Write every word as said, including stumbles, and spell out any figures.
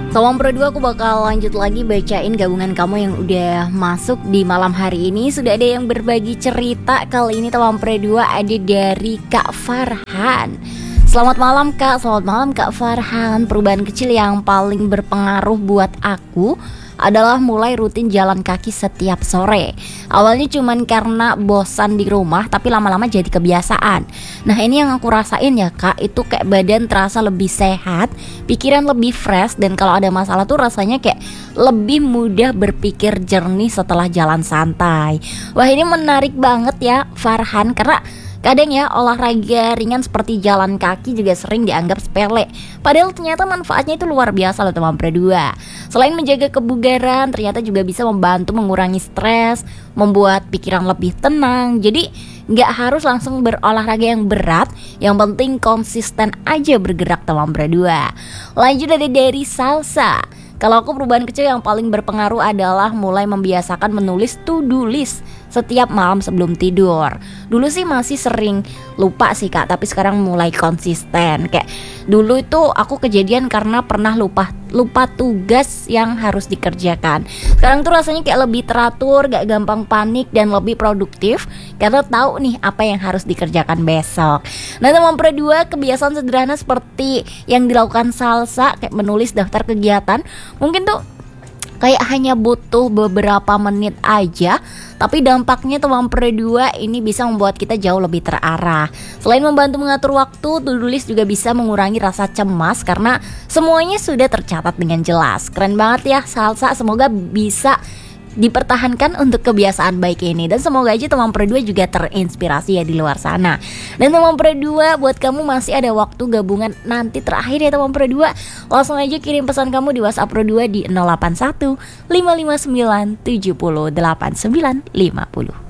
Tolong berdua, aku bakal lanjut lagi bacain gabungan kamu yang udah masuk di malam hari ini. Sudah ada yang berbagi cerita. Kali ini tolong berdua ada dari Kak Farhan. Selamat malam Kak, selamat malam Kak Farhan. Perubahan kecil yang paling berpengaruh buat aku adalah mulai rutin jalan kaki setiap sore. Awalnya cuman karena bosan di rumah, tapi lama-lama jadi kebiasaan. Nah ini yang aku rasain ya Kak, itu kayak badan terasa lebih sehat, pikiran lebih fresh, dan kalau ada masalah tuh rasanya kayak lebih mudah berpikir jernih setelah jalan santai. Wah ini menarik banget ya Farhan, karena kadang ya olahraga ringan seperti jalan kaki juga sering dianggap sepele, padahal ternyata manfaatnya itu luar biasa loh teman berdua. Selain menjaga kebugaran, ternyata juga bisa membantu mengurangi stres, membuat pikiran lebih tenang. Jadi gak harus langsung berolahraga yang berat, yang penting konsisten aja bergerak teman berdua. Lanjut ada dari Salsa. Kalau aku perubahan kecil yang paling berpengaruh adalah mulai membiasakan menulis to-do list setiap malam sebelum tidur. Dulu sih masih sering lupa sih Kak, tapi sekarang mulai konsisten. Kayak dulu itu aku kejadian karena pernah lupa lupa tugas yang harus dikerjakan. Sekarang tuh rasanya kayak lebih teratur, gak gampang panik, dan lebih produktif karena tahu nih apa yang harus dikerjakan besok. Nah teman berdua, kebiasaan sederhana seperti yang dilakukan Salsa, kayak menulis daftar kegiatan, mungkin tuh kayak hanya butuh beberapa menit aja, tapi dampaknya teman berdua ini bisa membuat kita jauh lebih terarah. Selain membantu mengatur waktu, to-do list juga bisa mengurangi rasa cemas karena semuanya sudah tercatat dengan jelas. Keren banget ya Salsa, semoga bisa dipertahankan untuk kebiasaan baik ini, dan semoga aja teman berdua juga terinspirasi ya di luar sana. Dan teman berdua, buat kamu masih ada waktu gabungan nanti terakhir ya teman berdua. Langsung aja kirim pesan kamu di WhatsApp berdua di nol delapan satu lima lima sembilan tujuh nol delapan sembilan lima nol.